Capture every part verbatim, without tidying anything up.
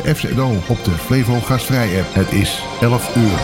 F Z O op de Flevo Gastvrij app. Het is elf uur.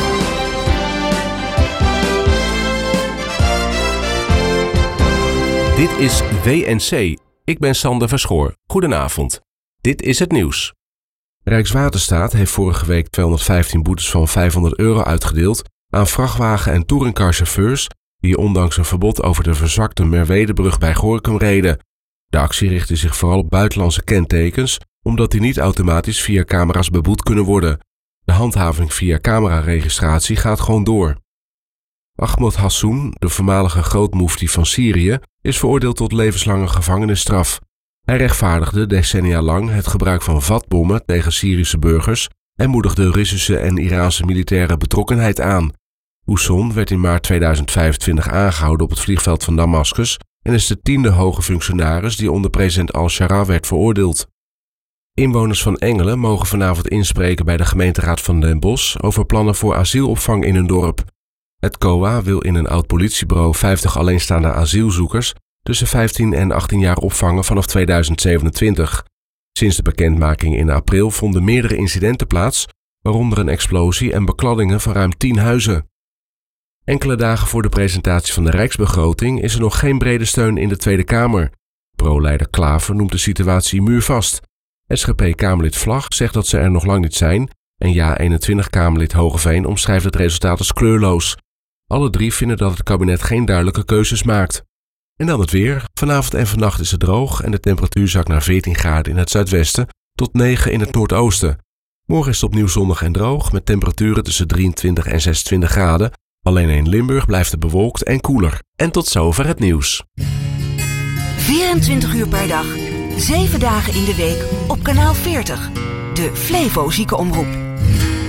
Dit is W N C. Ik ben Sander Verschoor. Goedenavond. Dit is het nieuws. Rijkswaterstaat heeft vorige week tweehonderdvijftien boetes van vijfhonderd euro uitgedeeld aan vrachtwagen- en touringcarchauffeurs die ondanks een verbod over de verzakte Merwedebrug bij Gorinchem reden. De actie richtte zich vooral op buitenlandse kentekens, omdat die niet automatisch via camera's beboet kunnen worden. De handhaving via cameraregistratie gaat gewoon door. Ahmad Hassoun, de voormalige grootmoefti van Syrië, is veroordeeld tot levenslange gevangenisstraf. Hij rechtvaardigde decennia lang het gebruik van vatbommen tegen Syrische burgers en moedigde Russische en Iraanse militaire betrokkenheid aan. Hassoun werd in maart tweeduizend vijfentwintig aangehouden op het vliegveld van Damascus en is de tiende hoge functionaris die onder president al-Shara werd veroordeeld. Inwoners van Engelen mogen vanavond inspreken bij de gemeenteraad van Den Bosch over plannen voor asielopvang in hun dorp. Het C O A wil in een oud politiebureau vijftig alleenstaande asielzoekers tussen vijftien en achttien jaar opvangen vanaf tweeduizend zevenentwintig. Sinds de bekendmaking in april vonden meerdere incidenten plaats, waaronder een explosie en bekladdingen van ruim tien huizen. Enkele dagen voor de presentatie van de Rijksbegroting is er nog geen brede steun in de Tweede Kamer. Pro-leider Klaver noemt de situatie muurvast. S G P-Kamerlid Vlag zegt dat ze er nog lang niet zijn en Ja eenentwintig-Kamerlid Hogeveen omschrijft het resultaat als kleurloos. Alle drie vinden dat het kabinet geen duidelijke keuzes maakt. En dan het weer. Vanavond en vannacht is het droog en de temperatuur zakt naar veertien graden in het zuidwesten tot negen in het noordoosten. Morgen is het opnieuw zonnig en droog met temperaturen tussen drieëntwintig en zesentwintig graden. Alleen in Limburg blijft het bewolkt en koeler. En tot zover het nieuws. vierentwintig uur per dag, zeven dagen in de week op kanaal veertig. De Flevo Ziekenomroep.